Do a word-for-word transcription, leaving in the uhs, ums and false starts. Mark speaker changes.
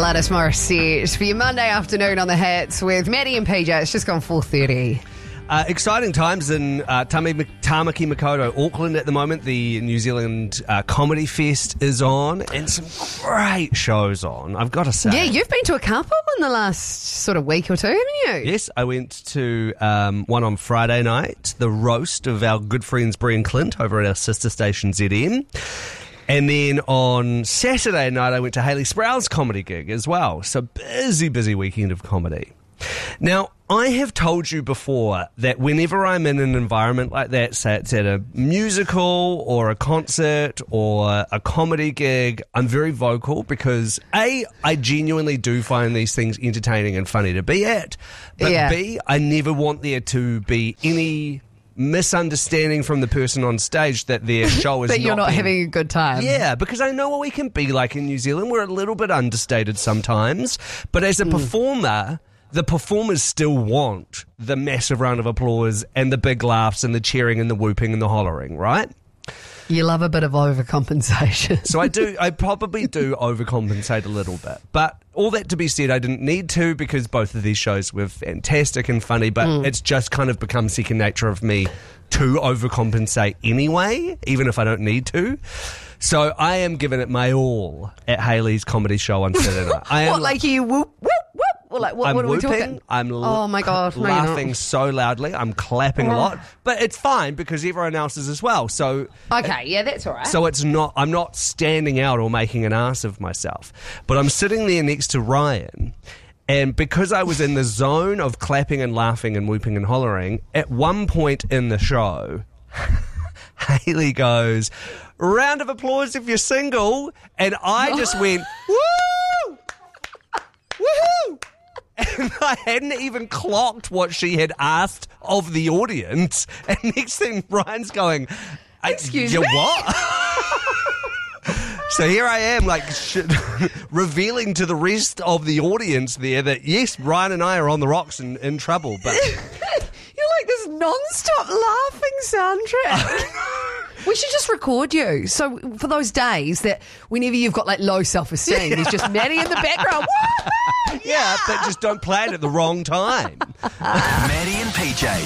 Speaker 1: Alanis Morissette for your Monday afternoon on the Hits with Maddie and P J. It's just gone four thirty.
Speaker 2: Uh, exciting times in uh, Tami, Tamaki Makaurau, Auckland at the moment. The New Zealand uh, Comedy Fest is on and some great shows on, I've got to say.
Speaker 1: Yeah, you've been to a couple in the last sort of week or two, haven't you?
Speaker 2: Yes, I went to um, one on Friday night, the roast of our good friends Brie and Clint over at our sister station Z M. And then on Saturday night, I went to Hayley Sproul's comedy gig as well. So busy, busy weekend of comedy. Now, I have told you before that whenever I'm in an environment like that, say it's at a musical or a concert or a comedy gig, I'm very vocal because A, I genuinely do find these things entertaining and funny to be at, but
Speaker 1: Yeah.
Speaker 2: B, I never want there to be any misunderstanding from the person on stage that their show is
Speaker 1: That you're not
Speaker 2: being-
Speaker 1: having a good time.
Speaker 2: Yeah, because I know what we can be like in New Zealand. We're a little bit understated sometimes, but as a
Speaker 1: Mm.
Speaker 2: performer, the performers still want the massive round of applause and the big laughs and the cheering and the whooping and the hollering, right?
Speaker 1: You love a bit of overcompensation.
Speaker 2: So I do, I probably do overcompensate a little bit. But all that to be said, I didn't need to because both of these shows were fantastic and funny, but
Speaker 1: Mm.
Speaker 2: it's just kind of become second nature of me to overcompensate anyway, even if I don't need to. So I am giving it my all at Hayley's comedy show on Saturday night. I am
Speaker 1: What, like you whoop, whoop, whoop? Or like, what,
Speaker 2: I'm
Speaker 1: what are we
Speaker 2: whooping,
Speaker 1: talking?
Speaker 2: I'm l-
Speaker 1: Oh my God, no, you're not.
Speaker 2: laughing so loudly, I'm clapping a lot, but it's fine because everyone else is as well. So
Speaker 1: Okay, yeah, that's all right.
Speaker 2: So it's not, I'm not standing out or making an ass of myself, but I'm sitting there next to Ryan, and because I was in the zone of clapping and laughing and whooping and hollering, at one point in the show, Hayley goes, "Round of applause if you're single," and I just went, "Woo! Woohoo!" And I hadn't even clocked what she had asked of the audience. And next thing, Ryan's going,
Speaker 1: Excuse
Speaker 2: you
Speaker 1: me?
Speaker 2: what? So here I am, like, sh- revealing to the rest of the audience there that, yes, Ryan and I are on the rocks and in trouble, but...
Speaker 1: You're like this non-stop laughing soundtrack. We should just record you. So for those days that whenever you've got like low self-esteem, there's just Maddie in the background. Woo!
Speaker 2: Yeah, but just don't play it at the wrong time.
Speaker 3: Maddie and P J.